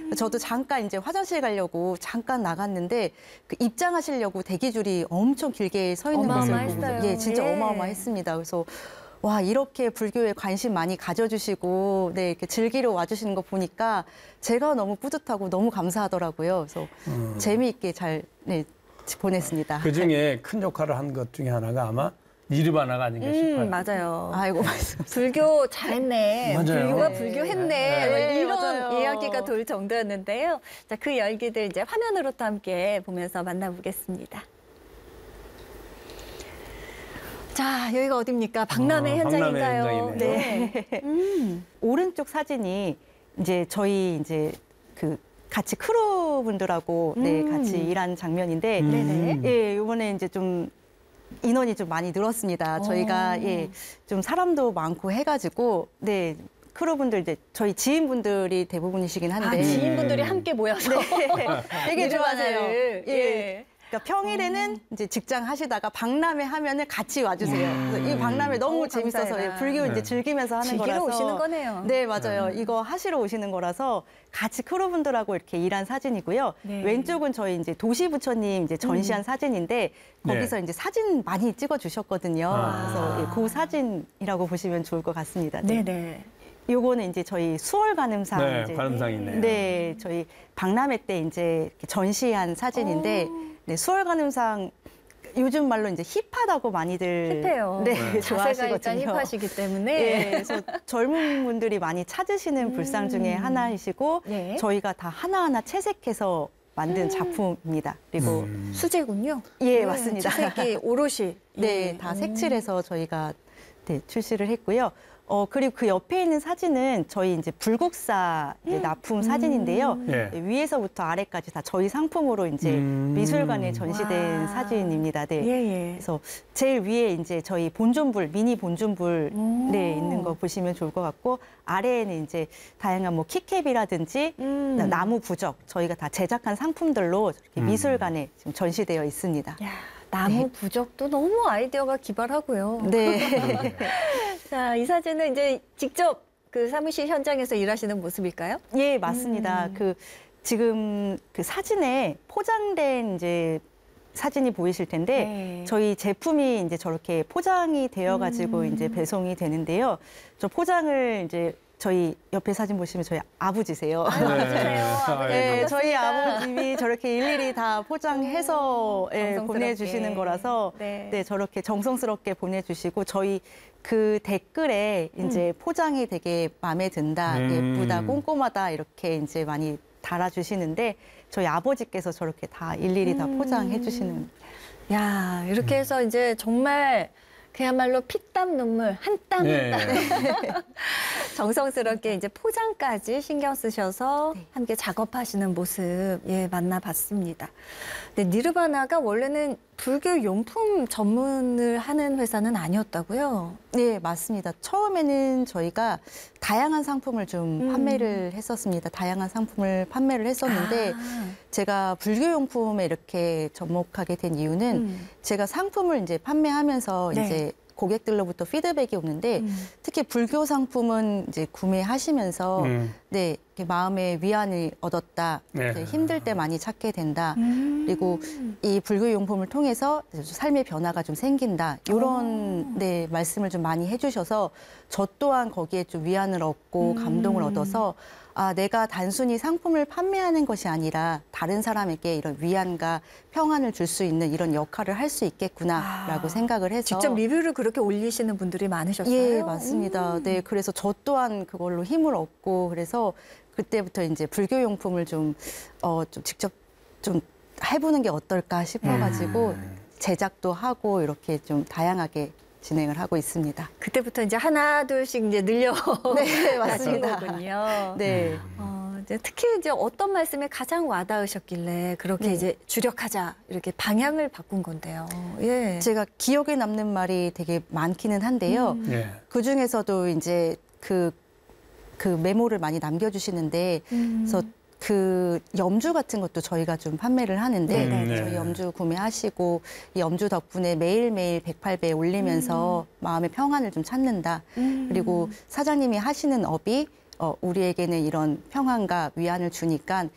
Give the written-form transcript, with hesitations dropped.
저도 잠깐 이제 화장실 가려고 잠깐 나갔는데 그 입장하시려고 대기줄이 엄청 길게 서 있는 것을 보고 어마어마했어요. 예, 진짜 예. 어마어마했습니다. 그래서 와, 이렇게 불교에 관심 많이 가져주시고 네, 이렇게 즐기러 와주시는 거 보니까 제가 너무 뿌듯하고 너무 감사하더라고요. 그래서 재미있게 잘 네, 보냈습니다. 그중에 큰 역할을 한 것 중에 하나가 아마 니르바나가 아닌가 싶어요. 맞아요. 아이고, 말씀. 불교 잘했네. 맞아요. 불교가 네. 불교했네. 네, 이런 맞아요. 이야기가 돌 정도였는데요. 자, 그 열기들 이제 화면으로 또 함께 보면서 만나보겠습니다. 자, 여기가 어딥니까? 박람회 현장인가요? 현장이네요. 네. 오른쪽 사진이 이제 저희 이제 그 같이 크루분들하고 네, 같이 일한 장면인데 네네. 예, 이번에 이제 좀 인원이 좀 많이 늘었습니다. 저희가 예, 좀 사람도 많고 해가지고 네. 크루분들 이제 저희 지인분들이 대부분이시긴 한데 지인분들이 함께 모여서 되게 좋아하세요. 니르바나를, 예. 그러니까 평일에는 이제 직장 하시다가 박람회 하면은 같이 와주세요. 그래서 이 박람회 너무 재밌어서 감사해라. 예, 불교 이제 네. 즐기면서 하는 즐기러 거라서 오시는 거네요. 네, 맞아요. 이거 하시러 오시는 거라서 같이 크루분들하고 이렇게 일한 사진이고요. 네. 왼쪽은 저희 이제 도시부처님 이제 전시한 사진인데 거기서 네. 이제 사진 많이 찍어 주셨거든요. 아. 그래서 예, 그 사진이라고 보시면 좋을 것 같습니다. 네. 네네. 요거는 이제 저희 수월 관음상 네, 이제 관음상이네요. 네, 저희 박람회 때 이제 이렇게 전시한 사진인데 네, 수월 관음상 요즘 말로 이제 힙하다고 많이들 힙해요. 네, 자세가 일단 좋아하시거든요. 힙하시기 때문에. 예, 그래서 젊은 분들이 많이 찾으시는 불상 중에 하나이시고 네. 저희가 다 하나하나 채색해서 만든 작품입니다. 그리고 수제군요. 예, 맞습니다. 색이 오롯이. 네, 다 색칠해서 저희가 네, 출시를 했고요. 그리고 그 옆에 있는 사진은 저희 이제 불국사 이제 납품 사진인데요. 예. 네, 위에서부터 아래까지 다 저희 상품으로 이제 미술관에 전시된 와. 사진입니다. 네. 예. 그래서 제일 위에 이제 저희 본존불, 미니 본존불 네, 있는 거 보시면 좋을 것 같고 아래에는 이제 다양한 뭐 키캡이라든지 나무 부적 저희가 다 제작한 상품들로 이렇게 미술관에 지금 전시되어 있습니다. 야, 나무 부적도 너무 아이디어가 기발하고요. 네. 자, 이 사진은 이제 직접 그 사무실 현장에서 일하시는 모습일까요? 예, 맞습니다. 그 지금 그 사진에 포장된 이제 사진이 보이실 텐데 네. 저희 제품이 이제 저렇게 포장이 되어 가지고 이제 배송이 되는데요. 저 포장을 이제 저희 옆에 사진 보시면 저희 아버지세요. 네, 저희 아버님이 저렇게 일일이 다 포장해서 예, 정성스럽게. 보내주시는 거라서 네. 네, 저렇게 정성스럽게 보내주시고 저희 그 댓글에 이제 포장이 되게 마음에 든다, 예쁘다, 꼼꼼하다 이렇게 이제 많이 달아주시는데 저희 아버지께서 저렇게 다 일일이 다 포장해 주시는. 야, 이렇게 해서 이제 정말 그야말로 피땀 눈물 한 땀 한 땀 정성스럽게 이제 포장까지 신경 쓰셔서 함께 작업하시는 모습 예 만나봤습니다. 근데 니르바나가 원래는 불교 용품 전문을 하는 회사는 아니었다고요? 네, 맞습니다. 처음에는 저희가 다양한 상품을 좀 판매를 했었습니다. 다양한 상품을 판매를 했었는데 제가 불교용품에 이렇게 접목하게 된 이유는 제가 상품을 이제 판매하면서 네. 이제 고객들로부터 피드백이 오는데 특히 불교 상품은 이제 구매하시면서 네, 이렇게 마음의 위안을 얻었다. 네. 이제 힘들 때 많이 찾게 된다. 그리고 이 불교 용품을 통해서 삶의 변화가 좀 생긴다. 이런 네, 말씀을 좀 많이 해주셔서 저 또한 거기에 좀 위안을 얻고 감동을 얻어서 아, 내가 단순히 상품을 판매하는 것이 아니라 다른 사람에게 이런 위안과 평안을 줄 수 있는 이런 역할을 할 수 있겠구나라고 생각을 해서 직접 리뷰를 그렇게 올리시는 분들이 많으셨어요? 예, 맞습니다. 네, 그래서 저 또한 그걸로 힘을 얻고 그래서 그때부터 이제 불교용품을 좀 직접 좀 해보는 게 어떨까 싶어가지고 제작도 하고 이렇게 좀 다양하게 진행을 하고 있습니다. 그때부터 이제 하나 둘씩 이제 늘려 네, 가신 맞습니다. 거군요. 네. 이제 특히 이제 어떤 말씀이 가장 와닿으셨길래 그렇게 네. 이제 주력하자 이렇게 방향을 바꾼 건데요. 예. 제가 기억에 남는 말이 되게 많기는 한데요. 예. 그 중에서도 이제 그 메모를 많이 남겨주시는데, 그래서 그 염주 같은 것도 저희가 좀 판매를 하는데, 네. 저희 염주 구매하시고, 이 염주 덕분에 매일매일 108배 올리면서 마음의 평안을 좀 찾는다. 그리고 사장님이 하시는 업이 우리에게는 이런 평안과 위안을 주니까